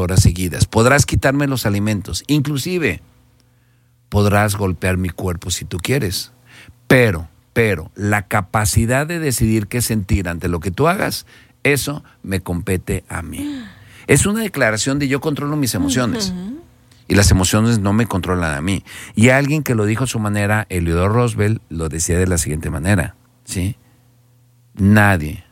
horas seguidas. Podrás quitarme los alimentos. Inclusive, podrás golpear mi cuerpo si tú quieres. Pero, la capacidad de decidir qué sentir ante lo que tú hagas, eso me compete a mí. Es una declaración de yo controlo mis emociones. Y las emociones no me controlan a mí. Y alguien que lo dijo a su manera, Eleanor Roosevelt, lo decía de la siguiente manera, ¿sí? Nadie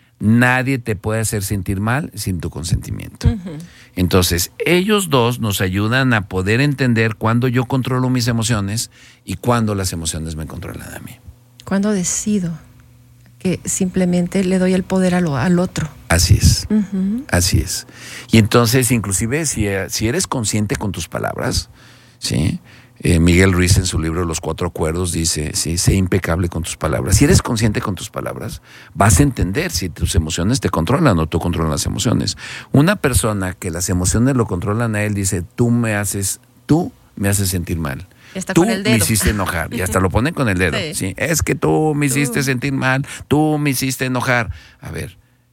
te puede hacer sentir mal sin tu consentimiento. Entonces, ellos dos nos ayudan a poder entender cuándo yo controlo mis emociones y cuándo las emociones me controlan a mí. Cuando decido que simplemente le doy el poder al otro. Así es, así es. Y entonces, inclusive, si eres consciente con tus palabras, ¿sí? Miguel Ruiz en su libro Los Cuatro Acuerdos dice, sí, sé impecable con tus palabras. Si eres consciente con tus palabras, vas a entender si tus emociones te controlan o tú controlas las emociones. Una persona que las emociones lo controlan a él dice, tú me haces sentir mal. Tú me hiciste enojar. Y hasta lo ponen con el dedo. Sí. ¿Sí? Es que tú me hiciste sentir mal, tú me hiciste enojar. A ver,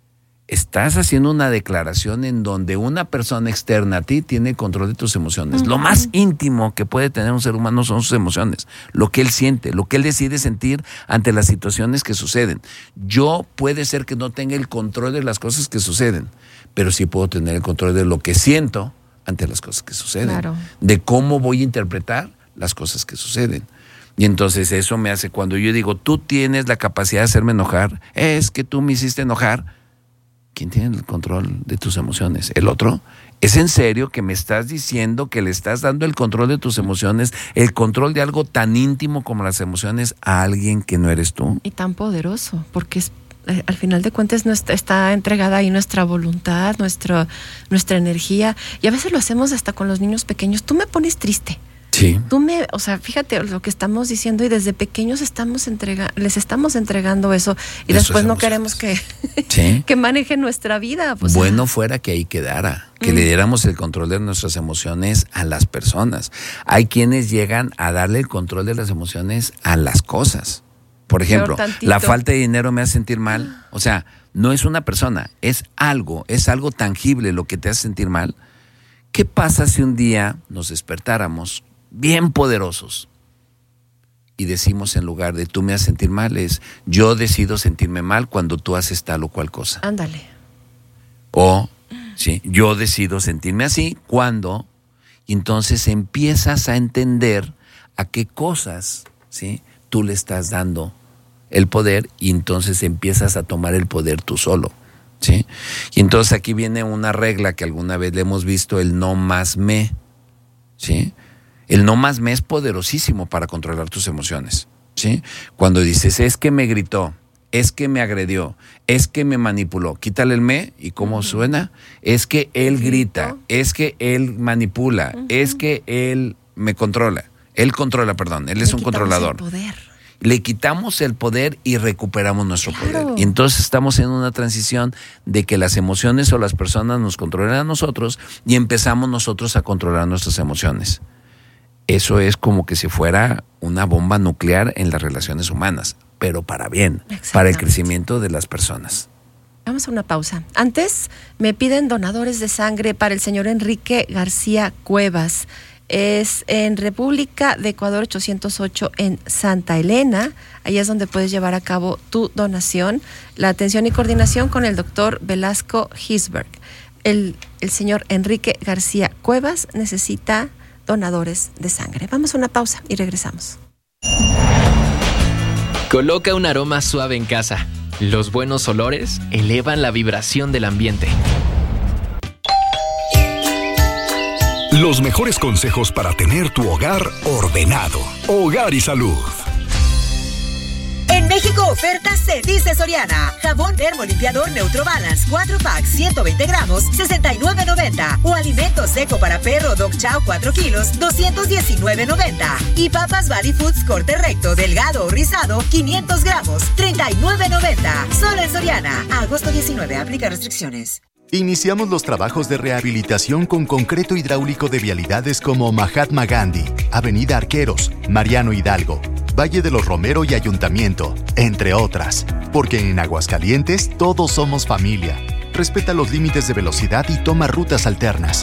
estás haciendo una declaración en donde una persona externa a ti tiene control de tus emociones. Lo más íntimo que puede tener un ser humano son sus emociones, lo que él siente, lo que él decide sentir ante las situaciones que suceden. Yo puede ser que no tenga el control de las cosas que suceden, pero sí puedo tener el control de lo que siento ante las cosas que suceden, claro, de cómo voy a interpretar las cosas que suceden. Y entonces eso me hace, cuando yo digo, tú tienes la capacidad de hacerme enojar, es que tú me hiciste enojar. ¿Quién tiene el control de tus emociones? ¿El otro? ¿Es en serio que me estás diciendo que le estás dando el control de tus emociones, el control de algo tan íntimo como las emociones a alguien que no eres tú? Y tan poderoso, porque al final de cuentas está entregada ahí nuestra voluntad, nuestra energía, y a veces lo hacemos hasta con los niños pequeños. Tú me pones triste. Sí. Fíjate lo que estamos diciendo, y desde pequeños les estamos entregando eso, y después no queremos que manejen nuestra vida. Pues, bueno fuera que ahí quedara, que le diéramos el control de nuestras emociones a las personas. Hay quienes llegan a darle el control de las emociones a las cosas. Por ejemplo, la falta de dinero me hace sentir mal. O sea, no es una persona, es algo tangible lo que te hace sentir mal. ¿Qué pasa si un día nos despertáramos bien poderosos y decimos, en lugar de tú me haces sentir mal, es yo decido sentirme mal cuando tú haces tal o cual cosa? Ándale. O sí, yo decido sentirme así cuando, y entonces empiezas a entender a qué cosas, ¿sí?, tú le estás dando el poder, y entonces empiezas a tomar el poder tú solo, ¿sí? Y entonces aquí viene una regla que alguna vez le hemos visto, el no más me, ¿sí? El no más me es poderosísimo para controlar tus emociones, ¿sí? Cuando dices, es que me gritó, es que me agredió, es que me manipuló, quítale el me, y cómo suena, es que él grita, es que él manipula, es que él me controla, él es un controlador. Le quitamos el poder y recuperamos nuestro poder. Y entonces estamos en una transición de que las emociones o las personas nos controlan a nosotros, y empezamos nosotros a controlar nuestras emociones. Eso es como que si fuera una bomba nuclear en las relaciones humanas, pero para bien, para el crecimiento de las personas. Vamos a una pausa. Antes me piden donadores de sangre para el señor Enrique García Cuevas. Es en República de Ecuador 808 en Santa Elena. Ahí es donde puedes llevar a cabo tu donación. La atención y coordinación con el doctor Velasco Hisberg. El señor Enrique García Cuevas necesita donadores de sangre. Vamos a una pausa y regresamos. Coloca un aroma suave en casa. Los buenos olores elevan la vibración del ambiente. Los mejores consejos para tener tu hogar ordenado. Hogar y Salud. En México, ofertas se dice Soriana. Jabón termolimpiador Neutrobalance 4 packs 120 gramos, $69.90. O alimento seco para perro Dog Chow 4 kilos, $219.90. Y papas Valley Foods corte recto, delgado o rizado, 500 gramos, $39.90. Solo en Soriana. A agosto 19, aplica restricciones. Iniciamos los trabajos de rehabilitación con concreto hidráulico de vialidades como Mahatma Gandhi, Avenida Arqueros, Mariano Hidalgo, Valle de los Romero y Ayuntamiento, entre otras. Porque en Aguascalientes todos somos familia. Respeta los límites de velocidad y toma rutas alternas.